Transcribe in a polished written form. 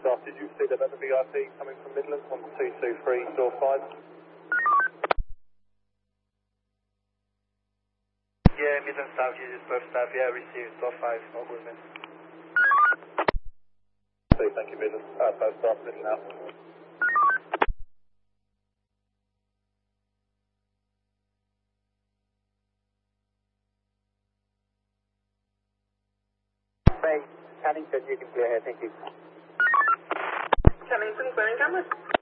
staff, did you see the other VIP coming from Midlands on 223 door 5? Yeah, Midland staff uses both staff, yeah, received door 5, no movement. Thank you, Midlands. Both staff, Midland out. Craig, Paddington, you can clear here, thank you. Paddington, clearing cameras.